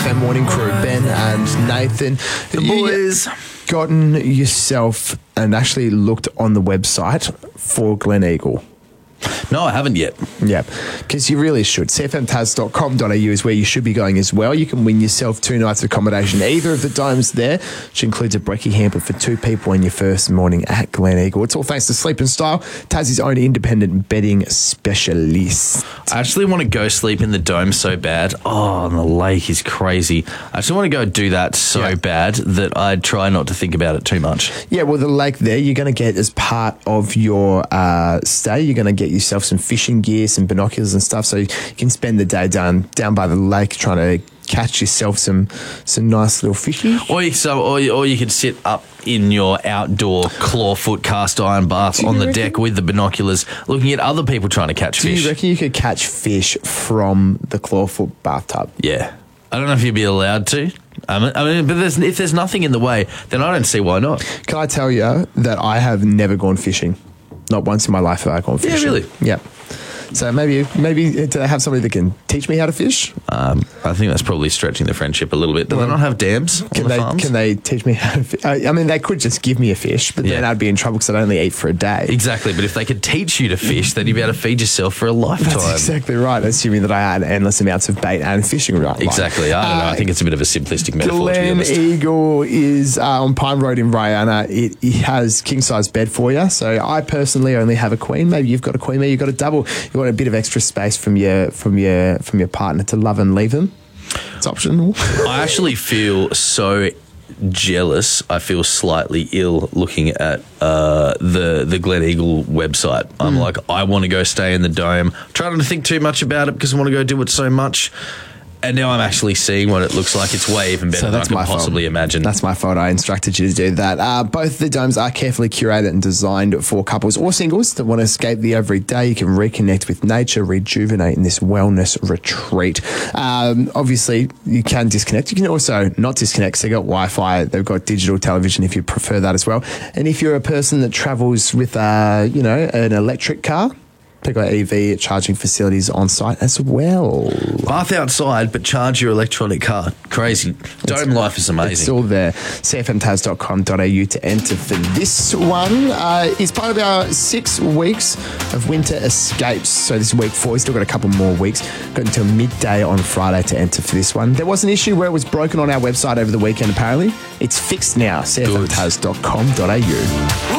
SAFM morning crew, Ben and Nathan. The boys. Gotten yourself and actually looked on the website for Gleneagle? No, I haven't yet. Yeah, because you really should. cfmtas.com.au is where you should be going as well. You can win yourself 2 nights accommodation at either of the domes there, which includes a brekkie hamper for 2 people in your first morning at Gleneagle. It's all thanks to Sleep and Style, Tassie's own independent bedding specialist. I actually want to go sleep in the dome so bad. Oh, and the lake is crazy. I actually want to go do that so bad that I try not to think about it too much. Yeah, well, the lake there, you're going to get as part of your stay, you're going to get yourself some fishing gear, some binoculars and stuff, so you can spend the day down by the lake trying to catch yourself some nice little fishies. Or you could sit up in your outdoor clawfoot cast iron bath on the deck with the binoculars, looking at other people trying to catch fish. Do you reckon you could catch fish from the clawfoot bathtub? Yeah. I don't know if you'd be allowed to. I mean, but if there's nothing in the way, then I don't see why not. Can I tell you that I have never gone fishing? Not once in my life have I gone fishing. Yeah, really? Yeah. So maybe do they have somebody that can teach me how to fish? I think that's probably stretching the friendship a little bit. Do they not have dams on the farms? Can they teach me how to fish? I mean, they could just give me a fish, but then I'd be in trouble because I'd only eat for a day. Exactly, but if they could teach you to fish, then you'd be able to feed yourself for a lifetime. That's exactly right, assuming that I had endless amounts of bait and fishing. Right? Exactly. I don't know. I think it's a bit of a simplistic metaphor, to be honest. Gleneagle is on Pine Road in Rihanna. It has king-size bed for you. So I personally only have a queen. Maybe you've got a queen, maybe you've got a double. You want a bit of extra space from your partner to love and leave them. It's optional. I actually feel so jealous. I feel slightly ill looking at the Gleneagle website. I'm like, I want to go stay in the dome. I'm trying not to think too much about it because I want to go do it so much. And now I'm actually seeing what it looks like. It's way even better than I could possibly imagine. That's my fault. I instructed you to do that. Both the domes are carefully curated and designed for couples or singles that want to escape the everyday. You can reconnect with nature, rejuvenate in this wellness retreat. Obviously, you can disconnect. You can also not disconnect. So they've got Wi-Fi. They've got digital television if you prefer that as well. And if you're a person that travels with, an electric car, they've got EV charging facilities on site as well. Bath outside, but charge your electronic car. Crazy. Dome life is amazing. It's all there. cfmtas.com.au to enter for this one. It's part of our 6 weeks of winter escapes. So this is week 4. We've still got a couple more weeks. Got until midday on Friday to enter for this one. There was an issue where it was broken on our website over the weekend, apparently. It's fixed now. cfmtas.com.au.